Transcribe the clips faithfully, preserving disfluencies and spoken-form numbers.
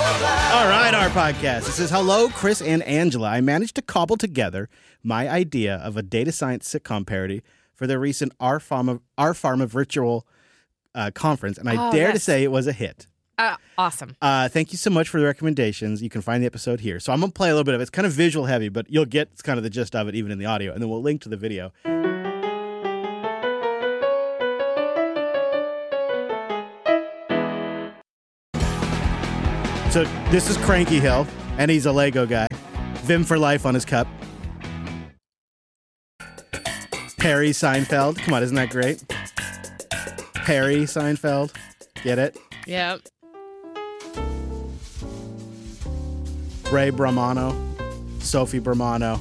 All right, our podcast. It says, hello, Chris and Angela. I managed to cobble together my idea of a data science sitcom parody for the recent Our Pharma, Our Pharma virtual uh, conference, and I oh, dare yes. to say it was a hit. Uh, awesome. Uh, thank you so much for the recommendations. You can find the episode here. So I'm going to play a little bit of it. It's kind of visual heavy, but you'll get kind of the gist of it even in the audio, and then we'll link to the video. So this is Cranky Hill, and he's a Lego guy. Vim for life on his cup. Perry Seinfeld. Come on, isn't that great? Perry Seinfeld. Get it? Yep. Ray Bramano. Sophie Bramano.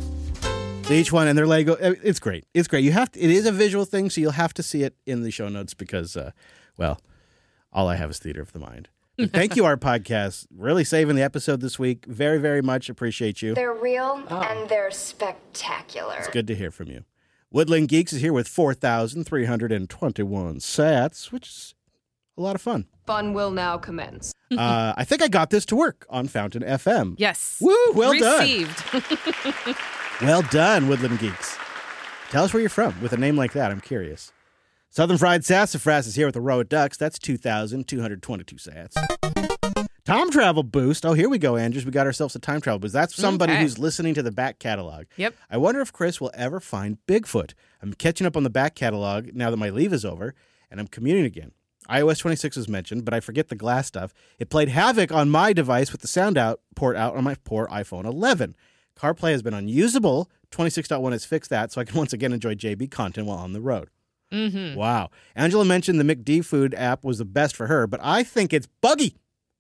Each one, and they're Lego. It's great. It's great. You have to, it is a visual thing, so you'll have to see it in the show notes because, uh, well, all I have is theater of the mind. Thank you, our podcast. Really saving the episode this week. Very, very much appreciate you. They're real oh. and they're spectacular. It's good to hear from you. Woodland Geeks is here with four thousand three hundred twenty-one sats, which is a lot of fun. Fun will now commence. uh, I think I got this to work on Fountain F M. Yes. Woo, well Received. done. Well done, Woodland Geeks. Tell us where you're from with a name like that. I'm curious. Southern Fried Sassafras is here with the Row of Ducks. That's two thousand two hundred twenty-two sats. Time Travel Boost. Oh, here we go, Andrews. We got ourselves a Time Travel Boost. That's somebody okay. who's listening to the back catalog. Yep. I wonder if Chris will ever find Bigfoot. I'm catching up on the back catalog now that my leave is over, and I'm commuting again. i O S twenty-six was mentioned, but I forget the glass stuff. It played havoc on my device with the sound out port out on my poor iPhone eleven. CarPlay has been unusable. twenty-six point one has fixed that, so I can once again enjoy J B content while on the road. Mm-hmm. Wow. Angela mentioned the McD Food app was the best for her, but I think it's buggy.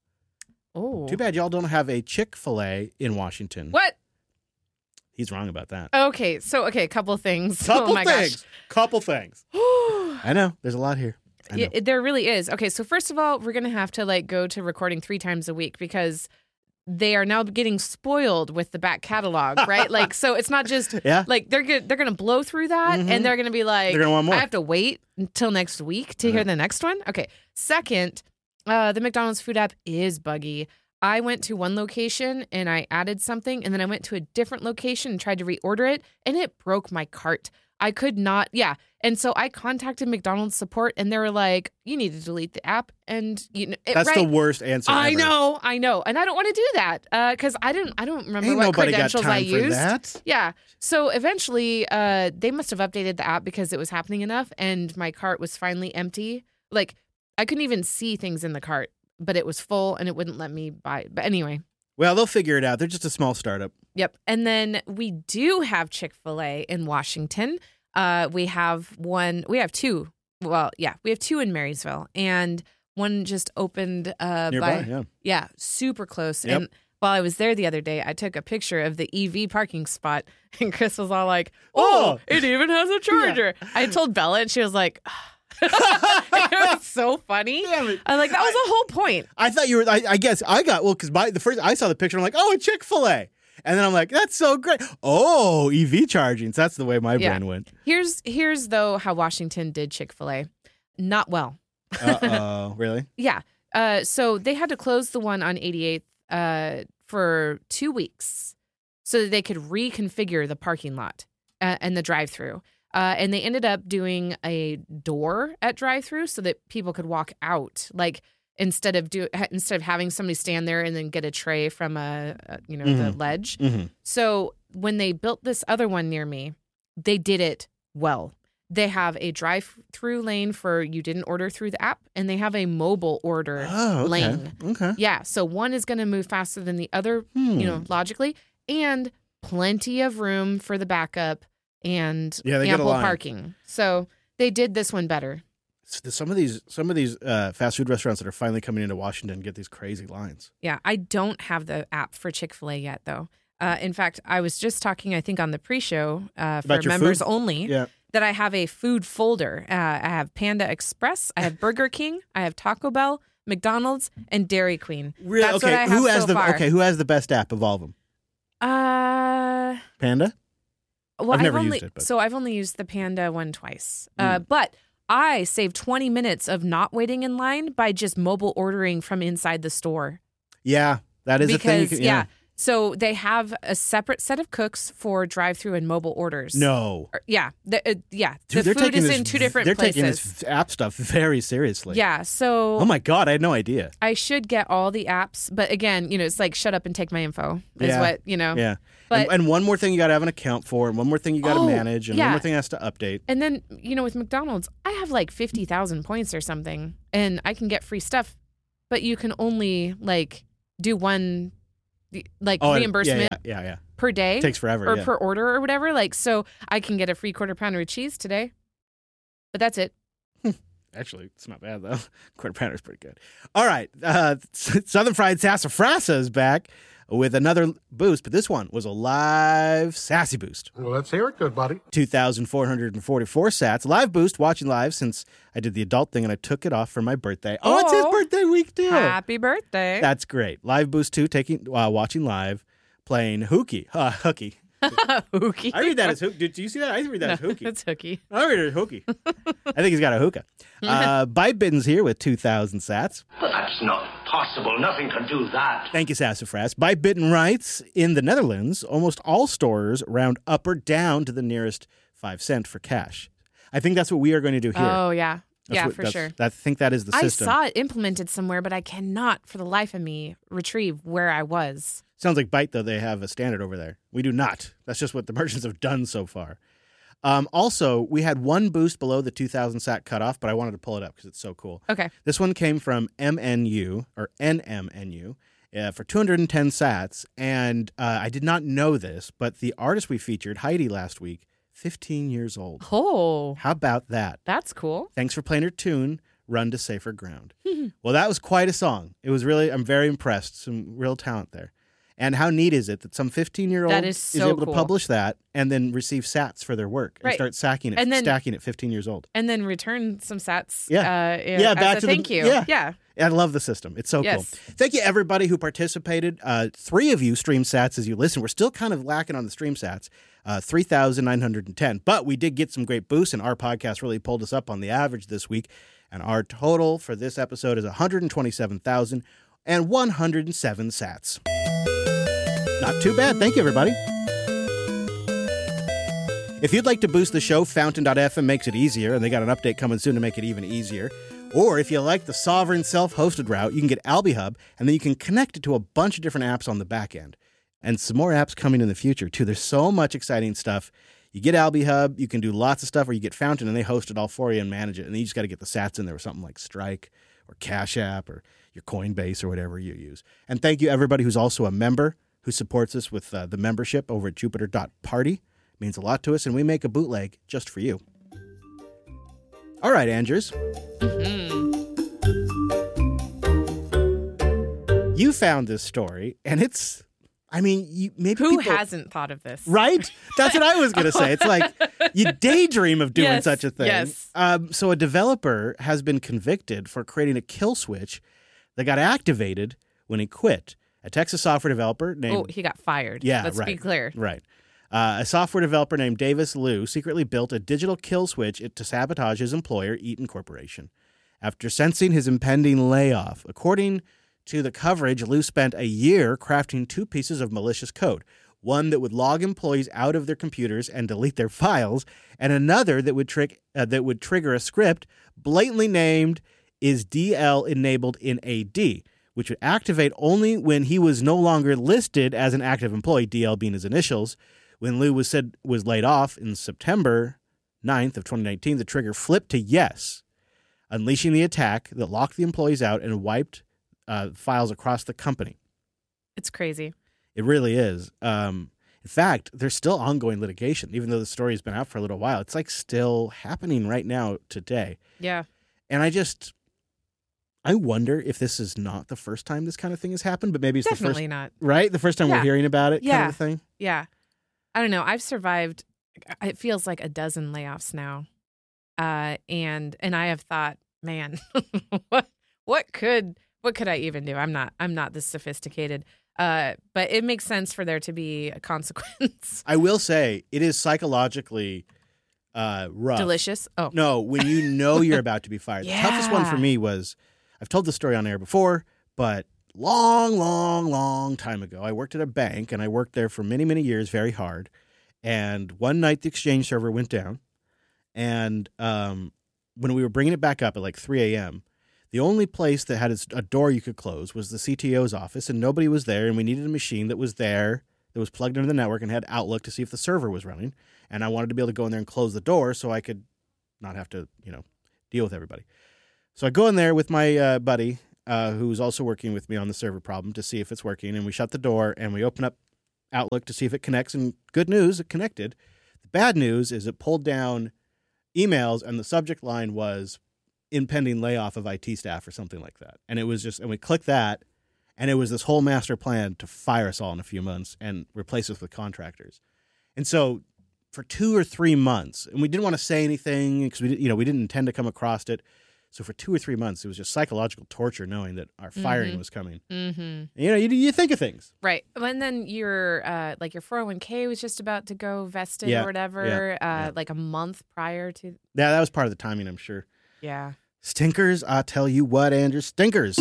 Oh. Too bad y'all don't have a Chick-fil-A in Washington. What? He's wrong about that. Okay, so, okay, a couple things. Couple oh my things. Gosh. Couple things. I know. There's a lot here. I know. Yeah, there really is. Okay, so first of all, we're going to have to, like, go to recording three times a week because they are now getting spoiled with the back catalog, right? Like, so it's not just, yeah. like, they're go- they're going to blow through that, Mm-hmm. and they're going to be like, they're gonna want more. I have to wait until next week to uh-huh. hear the next one? Okay. Second, uh, the McDonald's food app is buggy. I went to one location, and I added something, and then I went to a different location and tried to reorder it, and it broke my cart. I could not, yeah. And so I contacted McDonald's support, and they were like, you need to delete the app. And you know, it, That's right. the worst answer I ever. know, I know. And I don't want to do that because uh, I didn't I don't remember Ain't what nobody credentials got time I for used. that. Yeah. So eventually uh, they must have updated the app because it was happening enough, and my cart was finally empty. Like, I couldn't even see things in the cart, but it was full, and it wouldn't let me buy. But anyway. Well, they'll figure it out. They're just a small startup. Yep. And then we do have Chick-fil-A in Washington. Uh, we have one, we have two. Well, yeah, we have two in Marysville, and one just opened uh, Nearby, by, yeah. yeah, super close. Yep. And while I was there the other day, I took a picture of the E V parking spot, and Chris was all like, "Oh, Oh. it even has a charger." Yeah. I told Bella, and she was like, it was so funny. Damn it. I was like, that was the whole point. I thought you were, I, I guess, I got, well, because the first, I saw the picture, I'm like, oh, a Chick-fil-A. And then I'm like, that's so great. Oh, E V charging. So that's the way my Yeah. brain went. Here's, here's though, how Washington did Chick-fil-A. Not well. Uh-oh. Really? Yeah. Uh, so they had to close the one on eighty-eighth uh, for two weeks so that they could reconfigure the parking lot uh, and the drive-through. Uh, and they ended up doing a door at drive-through so that people could walk out, like instead of do instead of having somebody stand there and then get a tray from a, a you know Mm-hmm. the ledge. Mm-hmm. So when they built this other one near me, they did it well. They have a drive-through lane for you didn't order through the app, and they have a mobile order Oh, okay. lane. Okay. Yeah, so one is going to move faster than the other, Hmm. you know, logically, and plenty of room for the backup and Yeah, they get a ample line. parking. So they did this one better. So some of these, some of these uh, fast food restaurants that are finally coming into Washington get these crazy lines. Yeah, I don't have the app for Chick-fil-A yet, though. Uh, in fact, I was just talking, I think, on the pre-show uh, for About your members food? only. Yeah. That I have a food folder. Uh, I have Panda Express, I have Burger King, I have Taco Bell, McDonald's, and Dairy Queen. Really? That's okay. what I have who has so the far. okay? Who has the best app of all of them? Uh, Panda. well, I've never only, used it, but- So I've only used the Panda one twice. Mm. Uh, but I saved twenty minutes of not waiting in line by just mobile ordering from inside the store. Yeah, that is because, a thing. You can, yeah. yeah. So they have a separate set of cooks for drive-through and mobile orders. No. Or- yeah. The, uh, yeah. Dude, the they're food taking is this, in two different they're places. taking this app stuff very seriously. Yeah. So. Oh my God, I had no idea. I should get all the apps, but again, you know, it's like shut up and take my info is Yeah. what, you know. Yeah. But, and, and one more thing you got to have an account for, and one more thing you got to Oh, manage, and yeah. one more thing has to update. and then, you know, with McDonald's, I have like fifty thousand points or something, and I can get free stuff, but you can only like do one like Oh, and- reimbursement Yeah, yeah, yeah. yeah. per day. Takes forever. or yeah. per order or whatever. Like, so I can get a free quarter pounder of cheese today, but that's it. Actually, it's not bad though. Quarter pounder is pretty good. All right, uh, Southern Fried Sassafrasa is back with another boost, but this one was a live sassy boost. Well, let's hear it, good buddy. two thousand four hundred forty-four sats. Live boost, watching live since I did the adult thing and I took it off for my birthday. Oh, it's his Oh. birthday week too. Happy birthday. That's great. Live boost two, taking uh, watching live, playing hooky, uh, hooky. Hooky. I read that as hook. Did, did you see that? I read that as hooky. It's hooky. I read it as hooky. I think he's got a hookah. Uh, Bite Bitten's here with two thousand sats. But that's not possible. Nothing can do that. Thank you, Sassafras. Bite Bitten writes, in the Netherlands, almost all stores round up or down to the nearest five cent for cash. I think that's what we are going to do here. Oh, yeah. That's yeah, what- for that's- sure. I think that is the I system. saw it implemented somewhere, but I cannot, for the life of me, retrieve where I was. Sounds like Bite, though, they have a standard over there. We do not. That's just what the merchants have done so far. Um, also, we had one boost below the two thousand sat cutoff, but I wanted to pull it up because it's so cool. Okay. This one came from M N U, or N M N U, uh, for two hundred ten sats. And uh, I did not know this, but the artist we featured, Heidi, last week, fifteen years old. Oh, How about that? that's cool. Thanks for playing her tune, Run to Safer Ground. Well, that was quite a song. It was really, I'm very impressed. Some real talent there. And how neat is it that some fifteen-year-old That is so able cool. to publish that and then receive sats for their work and Right. start stacking it, And then- stacking it fifteen years old. And then return some sats. Yeah. Uh, Yeah, as back a to the- thank you. yeah. Yeah. I love the system. It's so Yes. cool. Thank you, everybody who participated. Uh, three of you stream sats as you listen. We're still kind of lacking on the stream sats, uh, three thousand nine hundred ten. But we did get some great boosts, and our podcast really pulled us up on the average this week. And our total for this episode is one hundred twenty-seven thousand one hundred seven sats. Not too bad. Thank you, everybody. If you'd like to boost the show, Fountain dot f m makes it easier, and they got an update coming soon to make it even easier. Or if you like the sovereign self-hosted route, you can get AlbiHub, and then you can connect it to a bunch of different apps on the back end. And some more apps coming in the future, too. There's so much exciting stuff. You get AlbiHub, you can do lots of stuff, or you get Fountain, and they host it all for you and manage it. And then you just got to get the sats in there with something like Strike or Cash App or your Coinbase or whatever you use. And thank you, everybody who's also a member who supports us with uh, the membership over at Jupiter dot party. It means a lot to us, and we make a bootleg just for you. All right, Andrews. You found this story, and it's, I mean, you, maybe Who people, hasn't thought of this? right? That's what I was going to say. It's like you daydream of doing Yes, such a thing. yes. Um, so a developer has been convicted for creating a kill switch that got activated when he quit. A Texas software developer named Oh, he got fired. Yeah, Let's right. be clear. Right. Uh, a software developer named Davis Liu secretly built a digital kill switch to sabotage his employer, Eaton Corporation. After sensing his impending layoff, according to the coverage, Liu spent a year crafting two pieces of malicious code. One that would log employees out of their computers and delete their files, and another that would trick uh, that would trigger a script blatantly named "Is D L enabled in A D," which would activate only when he was no longer listed as an active employee, D L being his initials. When Liu was said was laid off in September ninth of twenty nineteen, the trigger flipped to yes, unleashing the attack that locked the employees out and wiped uh, files across the company. It's crazy. It really is. Um, in fact, there's still ongoing litigation, even though the story has been out for a little while. It's like still happening right now today. Yeah. And I just, I wonder if this is not the first time this kind of thing has happened, but maybe it's Definitely the first, not. right? The first time Yeah. we're hearing about it, kind Yeah. of a thing. Yeah. I don't know. I've survived, it feels like a dozen layoffs now. Uh, and and I have thought, man, what what could what could I even do? I'm not I'm not this sophisticated. Uh, but it makes sense for there to be a consequence. I will say it is psychologically uh, rough. Delicious. Oh. No, when you know you're about to be fired. The toughest one for Yeah. me was, I've told this story on air before, but long, long, long time ago, I worked at a bank, and I worked there for many, many years, very hard. And one night, the Exchange server went down, and um, when we were bringing it back up at like three a.m., the only place that had a door you could close was the C T O's office, and nobody was there, and we needed a machine that was there, that was plugged into the network and had Outlook to see if the server was running. And I wanted to be able to go in there and close the door so I could not have to, you know, deal with everybody. So I go in there with my uh, buddy, uh, who's also working with me on the server problem, to see if it's working. And we shut the door and we open up Outlook to see if it connects. And good news, it connected. The bad news is it pulled down emails and the subject line was impending layoff of I T staff or something like that. And it was just, and we clicked that, and it was this whole master plan to fire us all in a few months and replace us with contractors. And so for two or three months, and we didn't want to say anything because we, you know, we didn't intend to come across it. So for two or three months, it was just psychological torture knowing that our firing mm-hmm. was coming. Mm-hmm. You know, you, you think of things. Right. And then your, uh, like your four oh one k was just about to go vested Yeah, or whatever, yeah, uh, yeah. like a month prior to. Yeah, that was part of the timing, I'm sure. Yeah. Stinkers, I tell you what, Andrew, stinkers.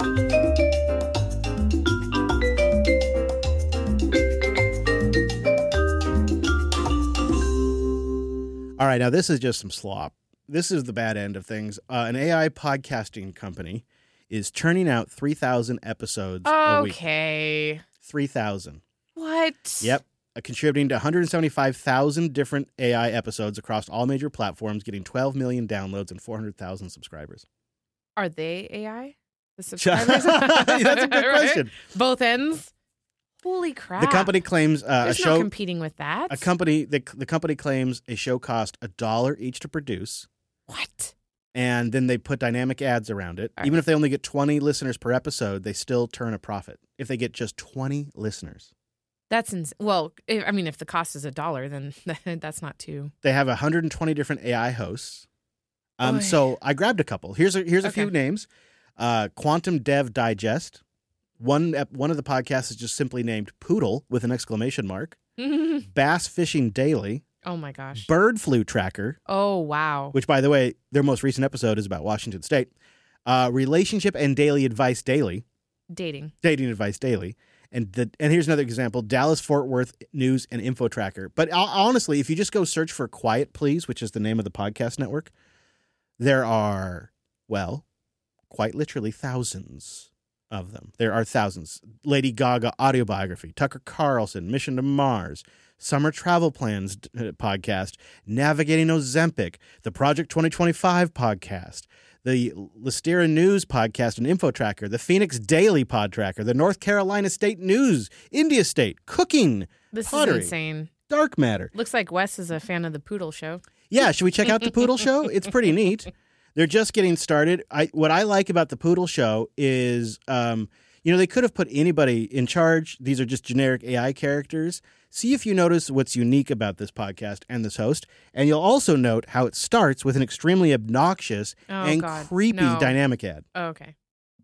All right, now this is just some slop. This is the bad end of things. Uh, an A I podcasting company is churning out three thousand episodes a week. Okay. three thousand. What? Yep. Uh, contributing to one hundred seventy-five thousand different A I episodes across all major platforms, getting twelve million downloads and four hundred thousand subscribers. Are they A I? The subscribers? That's a good Right? question. Both ends? Holy crap. The company claims uh, a There's show... no competing with that. A company, the, the company claims a show cost a dollar each to produce. What? And then they put dynamic ads around it. All Even right. if they only get twenty listeners per episode, they still turn a profit if they get just twenty listeners. That's ins- well. If, I mean, if the cost is a dollar, then that's not too. They have one hundred twenty different A I hosts. Um, Oy. so I grabbed a couple. Here's a, here's a Okay. few names. Uh, Quantum Dev Digest. One ep- one of the podcasts is just simply named Poodle with an exclamation mark. Bass Fishing Daily. Oh my gosh. Bird Flu Tracker. Oh wow. Which, by the way, their most recent episode is about Washington State. Uh, Relationship and Daily Advice Daily. Dating. Dating Advice Daily. And the and here's another example, Dallas-Fort Worth News and Info Tracker. But uh, honestly, if you just go search for Quiet Please, which is the name of the podcast network, there are, well, quite literally thousands of them. There are thousands. Lady Gaga Autobiography, Tucker Carlson, Mission to Mars, Summer Travel Plans uh, podcast, Navigating Ozempic, the Project twenty twenty-five podcast, the Listera News podcast and Info Tracker, the Phoenix Daily Pod Tracker, the North Carolina State News, India State, Cooking, This Pottery, is insane. Dark Matter. Looks like Wes is a fan of the Poodle Show. Yeah, should we check out the Poodle Show? It's pretty neat. They're just getting started. I what I like about the Poodle Show is, um, you know, they could have put anybody in charge. These are just generic A I characters. See if you notice what's unique about this podcast and this host. And you'll also note how it starts with an extremely obnoxious Oh, and God. creepy No. dynamic ad. Oh, okay.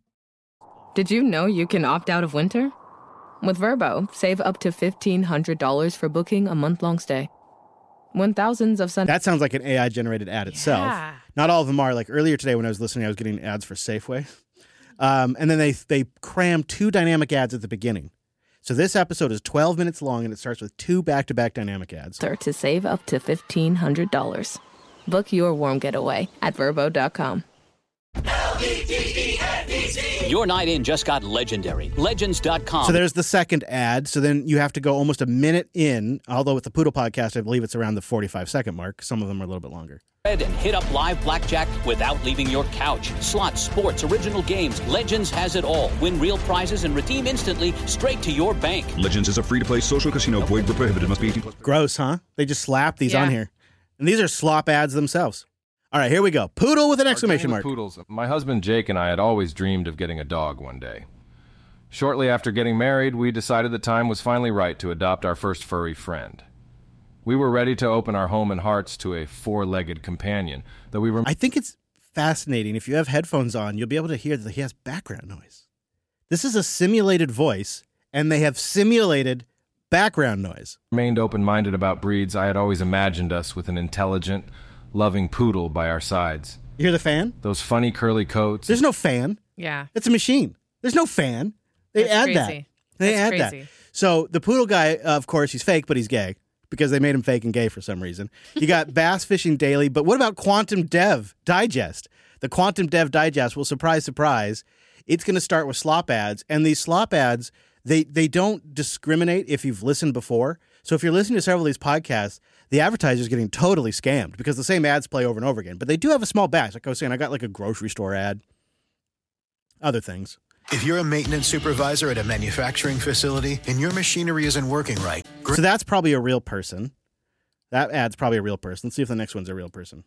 Did you know you can opt out of winter? With Vrbo, save up to fifteen hundred dollars for booking a month-long stay. When thousands of sun... That sounds like an A I-generated ad itself. Yeah. Not all of them are. Like earlier today when I was listening, I was getting ads for Safeway. Um, and then they they cram two dynamic ads at the beginning. So this episode is twelve minutes long, and it starts with two back-to-back dynamic ads. to save up to fifteen hundred dollars. Book your warm getaway at Vrbo dot com. Your night in just got legendary. Legends dot com. So there's the second ad. So then you have to go almost a minute in, although with the Poodle podcast, I believe it's around the forty-five second mark. Some of them are a little bit longer. And hit up live blackjack without leaving your couch. Slots, sports, original games. Legends has it all. Win real prizes and redeem instantly straight to your bank. Legends is a free-to-play social casino. Void where prohibited. Must be eighteen plus. Gross, huh? They just slap these Yeah. on here. And these are slop ads themselves. All right, here we go. Poodle with an exclamation Our mark. journey with Poodles. My husband Jake and I had always dreamed of getting a dog one day. Shortly after getting married, we decided the time was finally right to adopt our first furry friend. We were ready to open our home and hearts to a four-legged companion, though we were I think it's fascinating. If you have headphones on, you'll be able to hear that he has background noise. This is a simulated voice, and they have simulated background noise. remained open-minded about breeds. I had always imagined us with an intelligent, loving poodle by our sides. You hear the fan? Those funny curly coats. There's no fan. Yeah. It's a machine. There's no fan. They That's add crazy. that. They That's add crazy. that. So the poodle guy, of course, he's fake, but he's gay because they made him fake and gay for some reason. You got Bass Fishing Daily, but what about Quantum Dev Digest? The Quantum Dev Digest, well, surprise, surprise, it's going to start with slop ads. And these slop ads, they they don't discriminate if you've listened before. So if you're listening to several of these podcasts, the advertiser's getting totally scammed because the same ads play over and over again. But they do have a small batch. Like I was saying, I got like a grocery store ad, other things. If you're a maintenance supervisor at a manufacturing facility and your machinery isn't working right. Gr- So that's probably a real person. That ad's probably a real person. Let's see if the next one's a real person.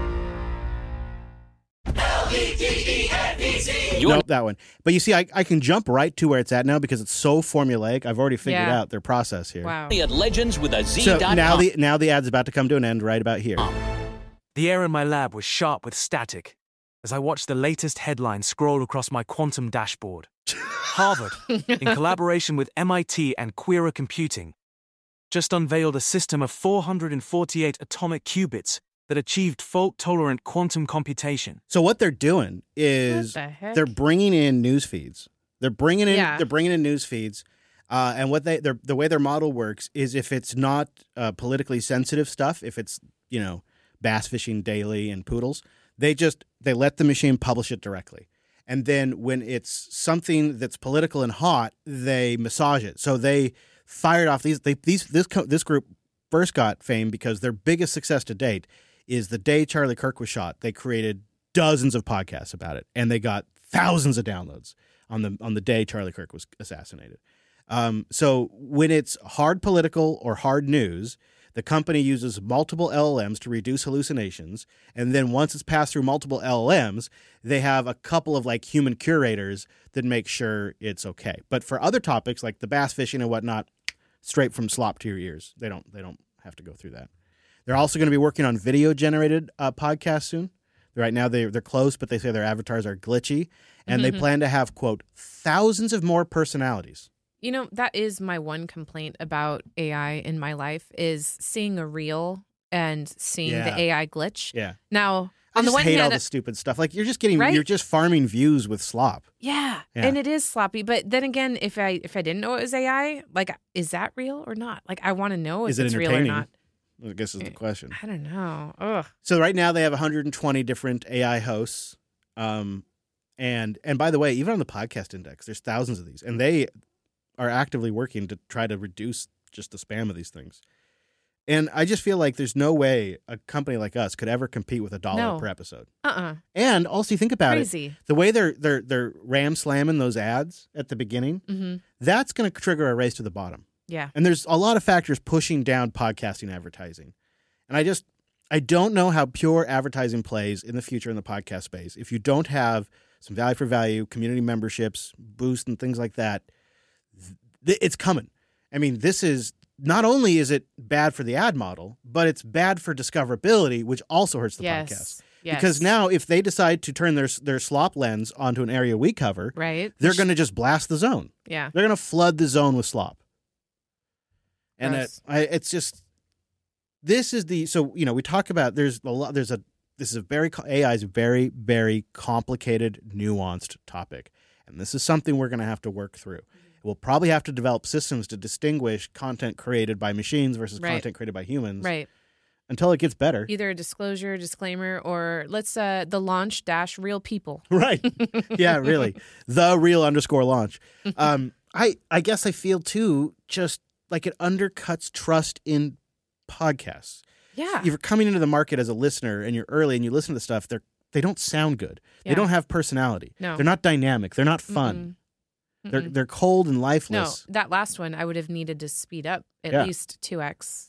Nope, that one. But you see, I, I can jump right to where it's at now because it's so formulaic. I've already figured Yeah. out their process here. Wow. At Legends with a Z So dot com. now the now the ad's about to come to an end right about here. The air in my lab was sharp with static as I watched the latest headline scroll across my quantum dashboard. Harvard, in collaboration with M I T and Quera Computing, just unveiled a system of four hundred forty-eight atomic qubits that achieved fault-tolerant quantum computation. So what they're doing is What the heck? they're bringing in news feeds. They're bringing in Yeah. they're bringing in news feeds, uh, and what they their, the way their model works is if it's not uh, politically sensitive stuff, if it's you know Bass Fishing Daily and Poodles, they just they let the machine publish it directly. And then when it's something that's political and hot, they massage it. So they fired off these they, these this co- this group first got fame because their biggest success to date is the day Charlie Kirk was shot. They created dozens of podcasts about it, and they got thousands of downloads on the on the day Charlie Kirk was assassinated. Um, so when it's hard political or hard news, the company uses multiple L L Ms to reduce hallucinations, and then once it's passed through multiple L L Ms, they have a couple of like human curators that make sure it's okay. But for other topics like the bass fishing and whatnot, straight from slop to your ears. They don't they don't have to go through that. They're also going to be working on video generated uh, podcasts soon. Right now they they're close, but they say their avatars are glitchy, and Mm-hmm. they plan to have quote thousands of more personalities. You know, that is my one complaint about A I in my life is seeing a reel and seeing Yeah. the A I glitch. Yeah. Now, I on the just one hate all hand, this stupid stuff. Like you're just getting Right? you're just farming views with slop. yeah, Yeah. and it is sloppy. But then again, if I if I didn't know it was A I, like, is that real or not? Like, I want to know if Is it it's real or entertaining? not. I guess is the question. I don't know. Ugh. So right now they have one hundred twenty different A I hosts. Um, and and by the way, even on the podcast index, there's thousands of these, and they are actively working to try to reduce just the spam of these things. And I just feel like there's no way a company like us could ever compete with a dollar No. per episode. Uh-uh. And also, you think about Crazy. it, the way they're they're they're ram slamming those ads at the beginning, Mm-hmm. that's going to trigger a race to the bottom. Yeah. And there's a lot of factors pushing down podcasting advertising. And I just, I don't know how pure advertising plays in the future in the podcast space. If you don't have some value for value, community memberships, boost, and things like that, th- it's coming. I mean, this is, not only is it bad for the ad model, but it's bad for discoverability, which also hurts the Yes. podcast. Yes. Because now if they decide to turn their their slop lens onto an area we cover, Right. they're going to just blast the zone. Yeah. They're going to flood the zone with slop. And it, Gross. I, it's just, this is the, so, you know, we talk about, there's a lot, there's a, this is a very, A I is a very, very complicated, nuanced topic. And this is something we're going to have to work through. We'll probably have to develop systems to distinguish content created by machines versus Right. content created by humans Right. until it gets better. Either a disclosure, disclaimer, or let's uh the launch dash real people. Right. Yeah, really. The real underscore launch. Um, I, I guess I feel too, just like it undercuts trust in podcasts. Yeah. If you're coming into the market as a listener and you're early and you listen to stuff, they're they don't sound good. They Yeah. don't have personality. No. They're not dynamic. They're not fun. They're Mm-mm. they're cold and No, lifeless. that last one I would have needed to speed up at Yeah. least two x.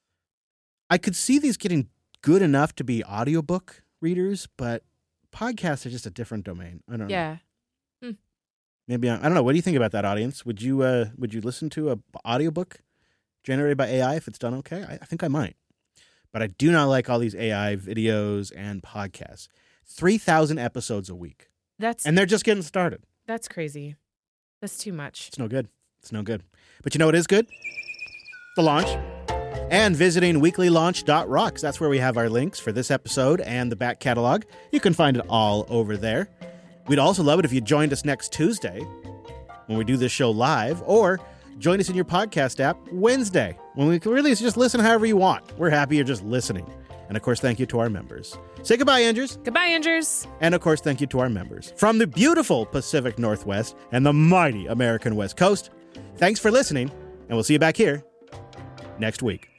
I could see these getting good enough to be audiobook readers, but podcasts are just a different domain. I don't know. Yeah. Maybe I, I don't know. What do you think about that, audience? Would you uh would you listen to a audiobook generated by A I if it's done okay? I, I think I might. But I do not like all these A I videos and podcasts. three thousand episodes a week. That's And they're just getting started. that's crazy. That's too much. It's no good. It's no good. But you know what is good? The launch. And visiting weekly launch dot rocks. That's where we have our links for this episode and the back catalog. You can find it all over there. We'd also love it if you joined us next Tuesday when we do this show live, or join us in your podcast app Wednesday, when we can really just listen however you want. We're happy you're just listening. And, of course, thank you to our members. Say goodbye, Andrews. Goodbye, Andrews. And, of course, thank you to our members from the beautiful Pacific Northwest and the mighty American West Coast. Thanks for listening, and we'll see you back here next week.